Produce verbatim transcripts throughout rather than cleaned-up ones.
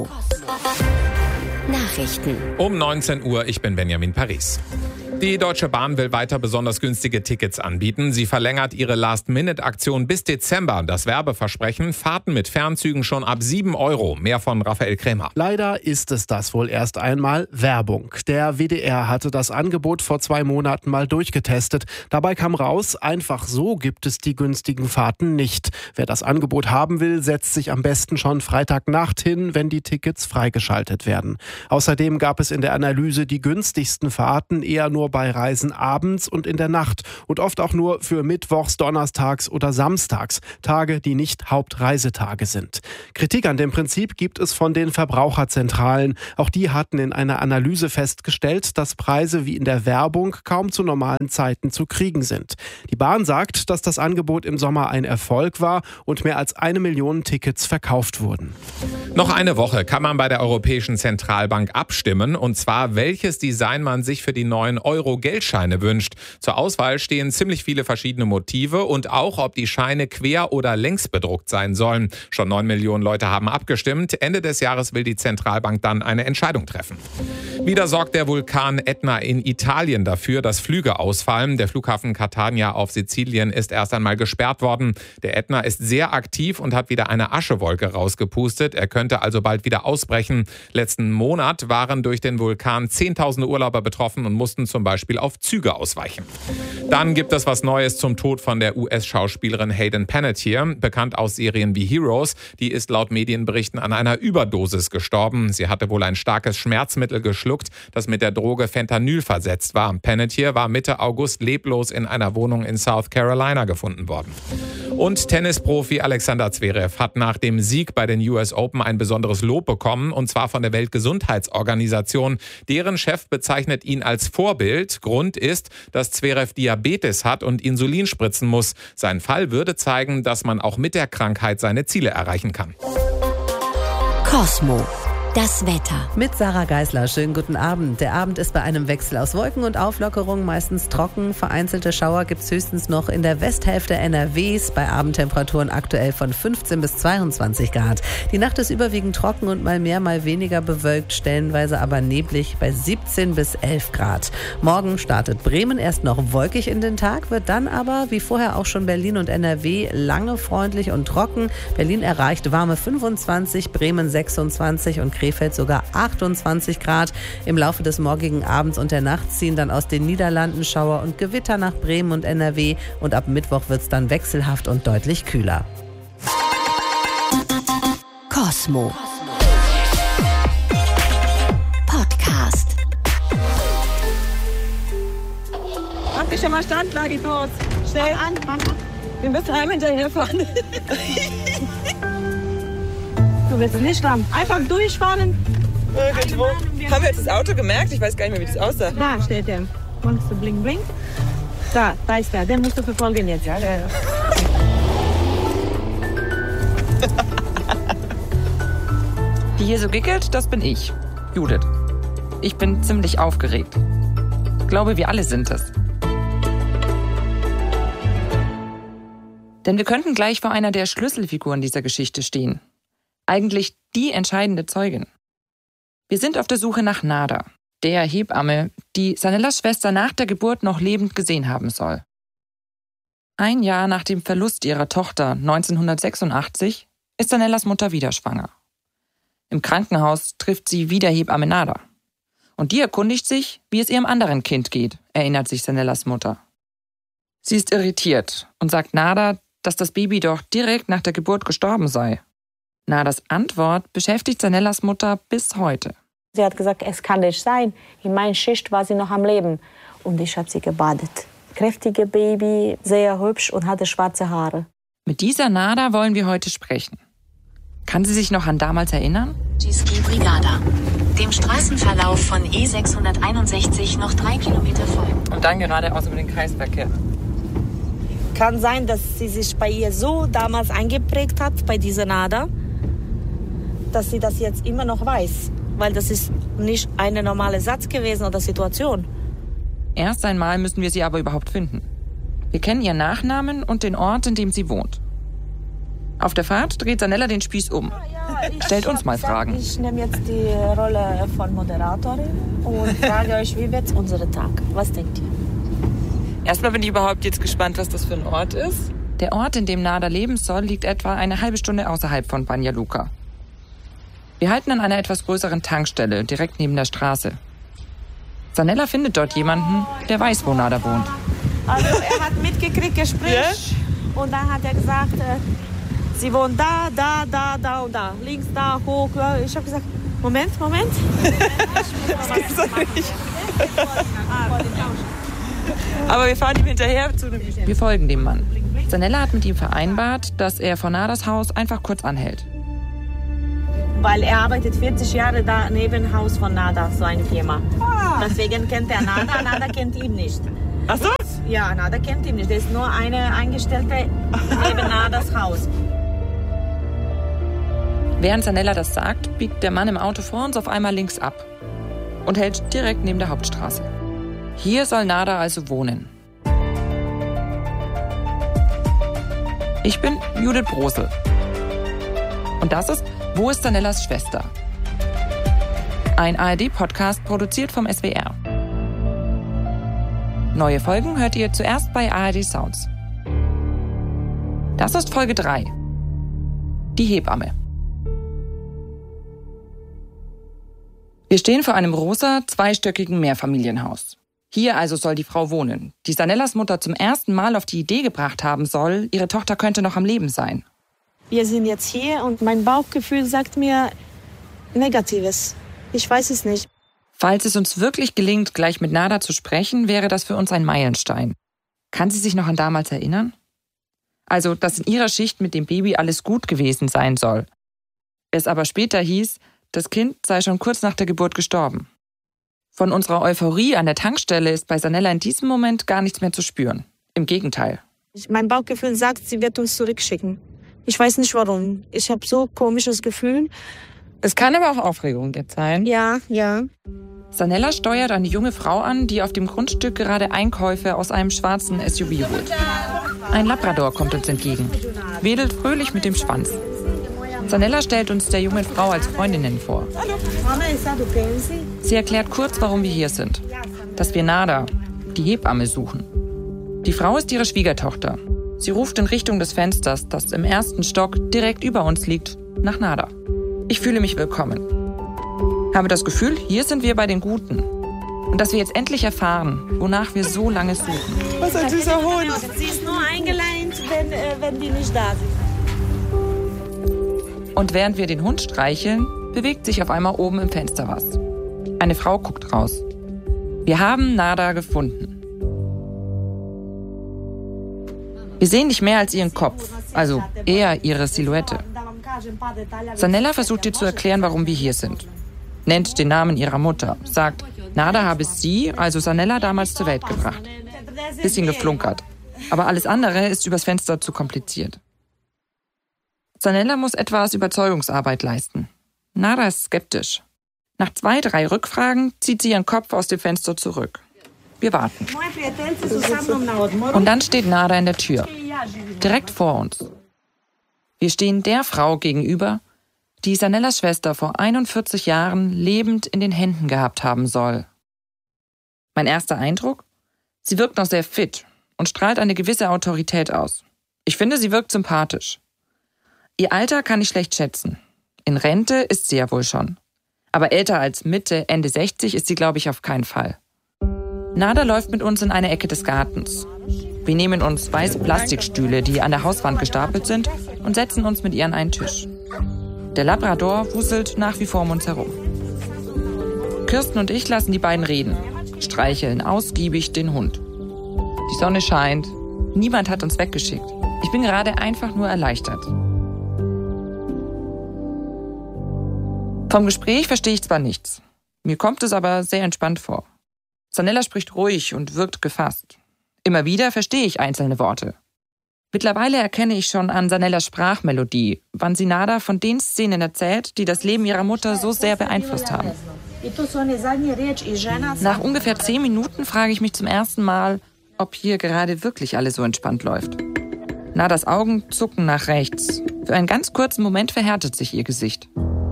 Nachrichten. Um neunzehn Uhr, ich bin Benjamin Paris. Die Deutsche Bahn will weiter besonders günstige Tickets anbieten. Sie verlängert ihre Last-Minute-Aktion bis Dezember. Das Werbeversprechen: Fahrten mit Fernzügen schon ab sieben Euro. Mehr von Raphael Krämer. Leider ist es das wohl erst einmal Werbung. Der W D R hatte das Angebot vor zwei Monaten mal durchgetestet. Dabei kam raus, einfach so gibt es die günstigen Fahrten nicht. Wer das Angebot haben will, setzt sich am besten schon Freitagnacht hin, wenn die Tickets freigeschaltet werden. Außerdem gab es in der Analyse die günstigsten Fahrten eher nur bei Reisen abends und in der Nacht und oft auch nur für Mittwochs, Donnerstags oder Samstags, Tage, die nicht Hauptreisetage sind. Kritik an dem Prinzip gibt es von den Verbraucherzentralen. Auch die hatten in einer Analyse festgestellt, dass Preise wie in der Werbung kaum zu normalen Zeiten zu kriegen sind. Die Bahn sagt, dass das Angebot im Sommer ein Erfolg war und mehr als eine Million Tickets verkauft wurden. Noch eine Woche kann man bei der Europäischen Zentralbank abstimmen, und zwar, welches Design man sich für die neuen Euro-Geldscheine wünscht. Zur Auswahl stehen ziemlich viele verschiedene Motive und auch, ob die Scheine quer- oder längs bedruckt sein sollen. Schon neun Millionen Leute haben abgestimmt. Ende des Jahres will die Zentralbank dann eine Entscheidung treffen. Wieder sorgt der Vulkan Etna in Italien dafür, dass Flüge ausfallen. Der Flughafen Catania auf Sizilien ist erst einmal gesperrt worden. Der Etna ist sehr aktiv und hat wieder eine Aschewolke rausgepustet. Er könnte also bald wieder ausbrechen. Letzten Monat waren durch den Vulkan Zehntausende Urlauber betroffen und mussten zum Beispiel auf Züge ausweichen. Dann gibt es was Neues zum Tod von der U S-Schauspielerin Hayden Panettiere, bekannt aus Serien wie Heroes. Die ist laut Medienberichten an einer Überdosis gestorben. Sie hatte wohl ein starkes Schmerzmittel geschluckt, das mit der Droge Fentanyl versetzt war. Panettiere war Mitte August leblos in einer Wohnung in South Carolina gefunden worden. Und Tennisprofi Alexander Zverev hat nach dem Sieg bei den U S Open ein besonderes Lob bekommen, und zwar von der Weltgesundheitsorganisation. Deren Chef bezeichnet ihn als Vorbild. Grund ist, dass Zverev Diabetes hat und Insulin spritzen muss. Sein Fall würde zeigen, dass man auch mit der Krankheit seine Ziele erreichen kann. Cosmo. Das Wetter. Mit Sarah Geisler. Schönen guten Abend. Der Abend ist bei einem Wechsel aus Wolken und Auflockerung meistens trocken. Vereinzelte Schauer gibt es höchstens noch in der Westhälfte N R Ws bei Abendtemperaturen aktuell von fünfzehn bis zweiundzwanzig Grad. Die Nacht ist überwiegend trocken und mal mehr, mal weniger bewölkt, stellenweise aber neblig bei siebzehn bis elf Grad. Morgen startet Bremen erst noch wolkig in den Tag, wird dann aber, wie vorher auch schon Berlin und N R W, lange freundlich und trocken. Berlin erreicht warme fünfundzwanzig, Bremen sechsundzwanzig und Krefeld sogar achtundzwanzig Grad. Im Laufe des morgigen Abends und der Nacht ziehen dann aus den Niederlanden Schauer und Gewitter nach Bremen und N R W und ab Mittwoch wird es dann wechselhaft und deutlich kühler. Cosmo. Podcast. Mach dich schon mal Standlage los. Schnell an. Wir müssen heim hinterherfahren. Du willst es nicht haben. Einfach durchfahren. Irgendwo. Haben wir jetzt das Auto gemerkt? Ich weiß gar nicht mehr, wie das aussah. Da steht der. Wolltest du bling bling? Da, da ist der. Den musst du verfolgen jetzt. Ja, ja, ja. Die hier so gickelt, das bin ich, Judith. Ich bin ziemlich aufgeregt. Ich glaube, wir alle sind es. Denn wir könnten gleich vor einer der Schlüsselfiguren dieser Geschichte stehen. Eigentlich die entscheidende Zeugin. Wir sind auf der Suche nach Nada, der Hebamme, die Sanellas Schwester nach der Geburt noch lebend gesehen haben soll. Ein Jahr nach dem Verlust ihrer Tochter neunzehnhundertsechsundachtzig ist Sanellas Mutter wieder schwanger. Im Krankenhaus trifft sie wieder Hebamme Nada. Und die erkundigt sich, wie es ihrem anderen Kind geht, erinnert sich Sanellas Mutter. Sie ist irritiert und sagt Nada, dass das Baby doch direkt nach der Geburt gestorben sei. Nadas Antwort beschäftigt Sanellas Mutter bis heute. Sie hat gesagt, es kann nicht sein. In meiner Schicht war sie noch am Leben. Und ich habe sie gebadet. Kräftige Baby, sehr hübsch und hatte schwarze Haare. Mit dieser Nada wollen wir heute sprechen. Kann sie sich noch an damals erinnern? Gisli Brigada. Dem Straßenverlauf von E sechshunderteinundsechzig noch drei Kilometer folgen. Und dann geradeaus über den Kreisverkehr. Kann sein, dass sie sich bei ihr so damals eingeprägt hat, bei dieser Nada, dass sie das jetzt immer noch weiß. Weil das ist nicht eine normale Satz gewesen oder Situation. Erst einmal müssen wir sie aber überhaupt finden. Wir kennen ihren Nachnamen und den Ort, in dem sie wohnt. Auf der Fahrt dreht Sanella den Spieß um. Ja, stellt uns mal Fragen. Ich nehme jetzt die Rolle von Moderatorin und frage euch, wie wird unser Tag? Was denkt ihr? Erstmal bin ich überhaupt jetzt gespannt, was das für ein Ort ist. Der Ort, in dem Nada leben soll, liegt etwa eine halbe Stunde außerhalb von Banja Luka. Wir halten an einer etwas größeren Tankstelle, direkt neben der Straße. Sanella findet dort jemanden, der weiß, wo Nada wohnt. Also er hat mitgekriegt, Gespräch. Ja? Und dann hat er gesagt, äh, sie wohnt da, da, da, da und da. Links, da, hoch. Ich habe gesagt, Moment, Moment. Das gibt's doch nicht. Aber wir fahren ihm hinterher zu dem Gespräch. Wir folgen dem Mann. Sanella hat mit ihm vereinbart, dass er vor Nadas Haus einfach kurz anhält. Weil er arbeitet vierzig Jahre da neben Haus von Nada, so eine Firma. Ah. Deswegen kennt er Nada, Nada kennt ihn nicht. Ach so? Ja, Nada kennt ihn nicht. Das ist nur eine Eingestellte neben Nadas Haus. Während Sanella das sagt, biegt der Mann im Auto vor uns auf einmal links ab und hält direkt neben der Hauptstraße. Hier soll Nada also wohnen. Ich bin Judith Brosel. Und das ist Wo ist Sanellas Schwester? Ein A R D-Podcast produziert vom S W R. Neue Folgen hört ihr zuerst bei A R D Sounds. Das ist Folge drei. Die Hebamme. Wir stehen vor einem rosa, zweistöckigen Mehrfamilienhaus. Hier also soll die Frau wohnen, die Sanellas Mutter zum ersten Mal auf die Idee gebracht haben soll, ihre Tochter könnte noch am Leben sein. Wir sind jetzt hier und mein Bauchgefühl sagt mir Negatives. Ich weiß es nicht. Falls es uns wirklich gelingt, gleich mit Nada zu sprechen, wäre das für uns ein Meilenstein. Kann sie sich noch an damals erinnern? Also, dass in ihrer Schicht mit dem Baby alles gut gewesen sein soll. Es aber später hieß, das Kind sei schon kurz nach der Geburt gestorben. Von unserer Euphorie an der Tankstelle ist bei Sanella in diesem Moment gar nichts mehr zu spüren. Im Gegenteil. Mein Bauchgefühl sagt, sie wird uns zurückschicken. Ich weiß nicht warum. Ich habe so ein komisches Gefühl. Es kann aber auch Aufregung jetzt sein. Ja, ja. Sanella steuert eine junge Frau an, die auf dem Grundstück gerade Einkäufe aus einem schwarzen S U V holt. Ein Labrador kommt uns entgegen, wedelt fröhlich mit dem Schwanz. Sanella stellt uns der jungen Frau als Freundinnen vor. Sie erklärt kurz, warum wir hier sind. Dass wir Nada, die Hebamme, suchen. Die Frau ist ihre Schwiegertochter. Sie ruft in Richtung des Fensters, das im ersten Stock direkt über uns liegt, nach Nada. Ich fühle mich willkommen. Habe das Gefühl, hier sind wir bei den Guten. Und dass wir jetzt endlich erfahren, wonach wir so lange suchen. Was ein süßer Hund. Sie ist nur eingeleint, wenn, äh, wenn die nicht da sind. Und während wir den Hund streicheln, bewegt sich auf einmal oben im Fenster was. Eine Frau guckt raus. Wir haben Nada gefunden. Wir sehen nicht mehr als ihren Kopf, also eher ihre Silhouette. Sanella versucht ihr zu erklären, warum wir hier sind. Nennt den Namen ihrer Mutter, sagt, Nada habe sie, also Sanella, damals zur Welt gebracht. Bisschen geflunkert. Aber alles andere ist übers Fenster zu kompliziert. Sanella muss etwas Überzeugungsarbeit leisten. Nada ist skeptisch. Nach zwei, drei Rückfragen zieht sie ihren Kopf aus dem Fenster zurück. Wir warten. Und dann steht Nada in der Tür, direkt vor uns. Wir stehen der Frau gegenüber, die Sanellas Schwester vor einundvierzig Jahren lebend in den Händen gehabt haben soll. Mein erster Eindruck? Sie wirkt noch sehr fit und strahlt eine gewisse Autorität aus. Ich finde, sie wirkt sympathisch. Ihr Alter kann ich schlecht schätzen. In Rente ist sie ja wohl schon. Aber älter als Mitte, Ende sechzig ist sie, glaube ich, auf keinen Fall. Nada läuft mit uns in eine Ecke des Gartens. Wir nehmen uns weiße Plastikstühle, die an der Hauswand gestapelt sind, und setzen uns mit ihr an einen Tisch. Der Labrador wuselt nach wie vor um uns herum. Kirsten und ich lassen die beiden reden, streicheln ausgiebig den Hund. Die Sonne scheint, niemand hat uns weggeschickt. Ich bin gerade einfach nur erleichtert. Vom Gespräch verstehe ich zwar nichts, mir kommt es aber sehr entspannt vor. Sanella spricht ruhig und wirkt gefasst. Immer wieder verstehe ich einzelne Worte. Mittlerweile erkenne ich schon an Sanellas Sprachmelodie, wann sie Nada von den Szenen erzählt, die das Leben ihrer Mutter so sehr beeinflusst haben. Nach ungefähr zehn Minuten frage ich mich zum ersten Mal, ob hier gerade wirklich alles so entspannt läuft. Nadas Augen zucken nach rechts Für einen ganz kurzen Moment verhärtet sich ihr Gesicht.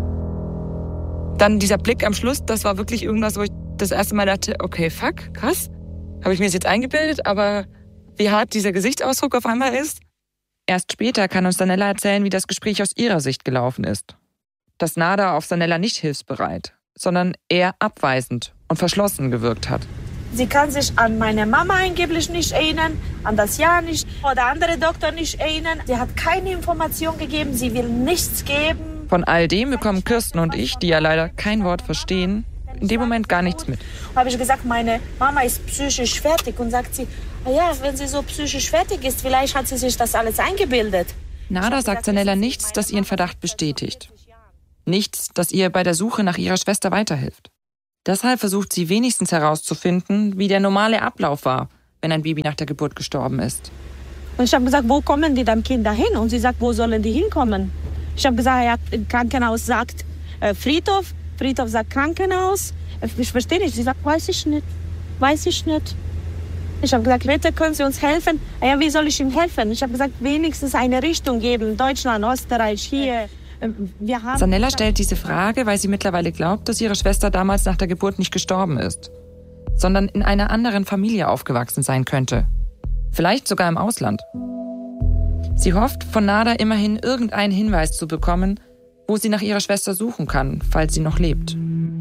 Dann dieser Blick am Schluss, das war wirklich irgendwas, wo ich das erste Mal dachte, okay, fuck, krass. Habe ich mir das jetzt eingebildet, aber wie hart dieser Gesichtsausdruck auf einmal ist. Erst später kann uns Sanella erzählen, wie das Gespräch aus ihrer Sicht gelaufen ist. Dass Nada auf Sanella nicht hilfsbereit, sondern eher abweisend und verschlossen gewirkt hat. Sie kann sich an meine Mama angeblich nicht erinnern, an das Jahr nicht oder andere Doktor nicht erinnern. Sie hat keine Information gegeben, sie will nichts geben. Von all dem bekommen Kirsten und ich, die ja leider kein Wort verstehen, in dem Moment gar nichts mit. Habe ich gesagt, meine Mama ist psychisch fertig und sagt sie, ja, wenn sie so psychisch fertig ist, vielleicht hat sie sich das alles eingebildet. Nada sagt Sanella nichts, das ihren Verdacht bestätigt. Nichts, das ihr bei der Suche nach ihrer Schwester weiterhilft. Deshalb versucht sie wenigstens herauszufinden, wie der normale Ablauf war, wenn ein Baby nach der Geburt gestorben ist. Und ich habe gesagt, wo kommen die dann Kinder hin? Und sie sagt, wo sollen die hinkommen? Ich habe gesagt, ja, Krankenhaus sagt äh, Friedhof, Friedhof sagt Krankenhaus. Ich verstehe nicht. Sie sagt, weiß ich nicht, weiß ich nicht. Ich habe gesagt, bitte können Sie uns helfen? Ja, wie soll ich Ihnen helfen? Ich habe gesagt, wenigstens eine Richtung geben, Deutschland, Österreich, hier. Wir haben Sanella stellt diese Frage, weil sie mittlerweile glaubt, dass ihre Schwester damals nach der Geburt nicht gestorben ist, sondern in einer anderen Familie aufgewachsen sein könnte. Vielleicht sogar im Ausland. Sie hofft, von Nada immerhin irgendeinen Hinweis zu bekommen, wo sie nach ihrer Schwester suchen kann, falls sie noch lebt.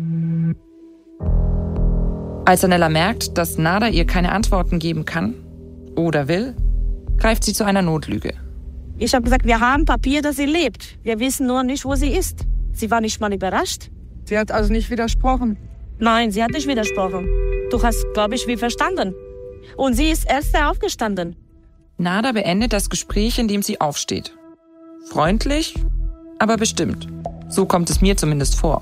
Als Sanella merkt, dass Nada ihr keine Antworten geben kann oder will, greift sie zu einer Notlüge. Ich habe gesagt, wir haben Papier, dass sie lebt. Wir wissen nur nicht, wo sie ist. Sie war nicht mal überrascht. Sie hat also nicht widersprochen? Nein, sie hat nicht widersprochen. Du hast, glaube ich, wie verstanden. Und sie ist erst aufgestanden. Nada beendet das Gespräch, indem sie aufsteht. Freundlich, aber bestimmt. So kommt es mir zumindest vor.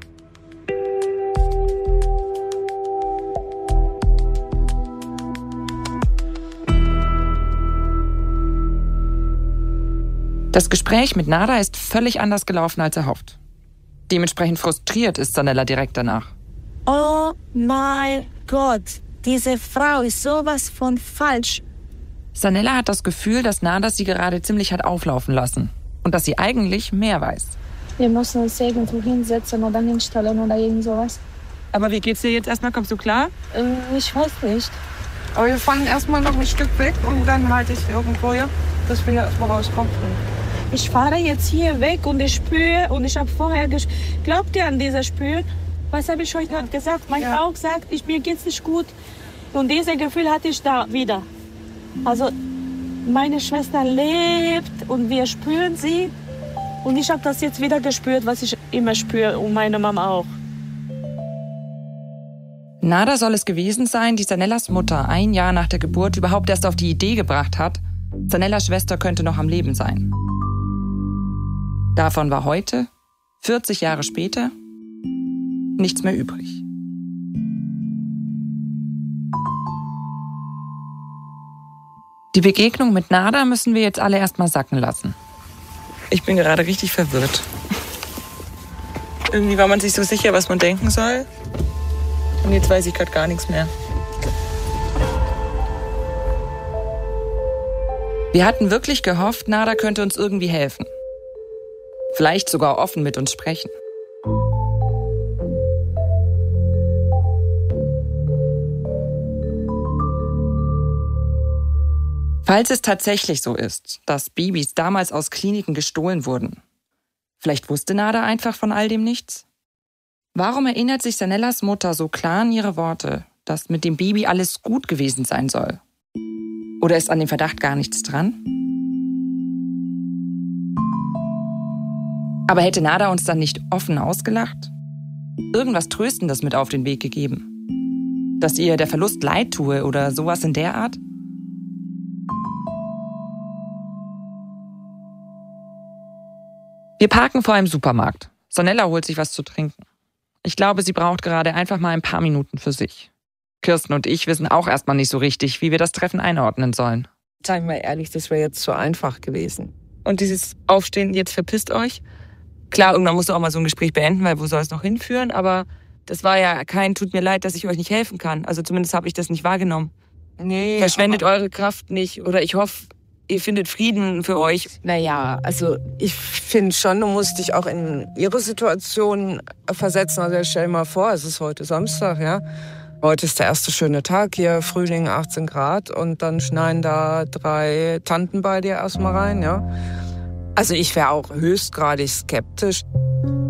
Das Gespräch mit Nada ist völlig anders gelaufen als erhofft. Dementsprechend frustriert ist Sanella direkt danach. Oh mein Gott, diese Frau ist sowas von falsch. Sanella hat das Gefühl, dass Nada sie gerade ziemlich hat auflaufen lassen und dass sie eigentlich mehr weiß. Wir müssen uns irgendwo hinsetzen oder hinstellen oder irgend sowas. Aber wie geht's dir jetzt erstmal? Kommst du klar? Ähm, ich weiß nicht. Aber wir fahren erstmal noch ein Stück weg und dann halte ich irgendwo hier, dass wir hier erstmal rauskommen. Ich fahre jetzt hier weg und ich spüre und ich habe vorher gesch- Glaubt ihr an dieses Spüren? Was habe ich euch gerade gesagt? Mein Ja. Bauch sagt, ich, mir geht's nicht gut. Und dieses Gefühl hatte ich da wieder. Also meine Schwester lebt und wir spüren sie. Und ich habe das jetzt wieder gespürt, was ich immer spüre und meine Mama auch. Nada soll es gewesen sein, die Sanellas Mutter ein Jahr nach der Geburt überhaupt erst auf die Idee gebracht hat, Sanellas Schwester könnte noch am Leben sein. Davon war heute, vierzig Jahre später, nichts mehr übrig. Die Begegnung mit Nada müssen wir jetzt alle erstmal sacken lassen. Ich bin gerade richtig verwirrt. Irgendwie war man sich so sicher, was man denken soll. Und jetzt weiß ich gerade gar nichts mehr. Wir hatten wirklich gehofft, Nada könnte uns irgendwie helfen. Vielleicht sogar offen mit uns sprechen. Falls es tatsächlich so ist, dass Babys damals aus Kliniken gestohlen wurden, vielleicht wusste Nada einfach von all dem nichts? Warum erinnert sich Sanellas Mutter so klar an ihre Worte, dass mit dem Baby alles gut gewesen sein soll? Oder ist an dem Verdacht gar nichts dran? Aber hätte Nada uns dann nicht offen ausgelacht? Irgendwas Tröstendes mit auf den Weg gegeben? Dass ihr der Verlust leid tue oder sowas in der Art? Wir parken vor einem Supermarkt. Sanella holt sich was zu trinken. Ich glaube, sie braucht gerade einfach mal ein paar Minuten für sich. Kirsten und ich wissen auch erstmal nicht so richtig, wie wir das Treffen einordnen sollen. Seien wir ehrlich, das wäre jetzt zu einfach gewesen. Und dieses Aufstehen, jetzt verpisst euch. Klar, irgendwann musst du auch mal so ein Gespräch beenden, weil wo soll es noch hinführen? Aber das war ja kein, tut mir leid, dass ich euch nicht helfen kann. Also zumindest habe ich das nicht wahrgenommen. Nee. Verschwendet eure Kraft nicht. Oder ich hoffe, ihr findet Frieden für euch. Naja, also ich finde schon, du musst dich auch in ihre Situation versetzen. Also stell dir mal vor, es ist heute Samstag, ja. Heute ist der erste schöne Tag hier, Frühling, achtzehn Grad und dann schneien da drei Tanten bei dir erstmal rein, ja. Also ich wäre auch höchstgradig skeptisch.